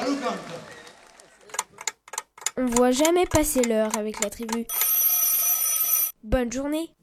On voit jamais passer l'heure avec la tribu. Bonne journée.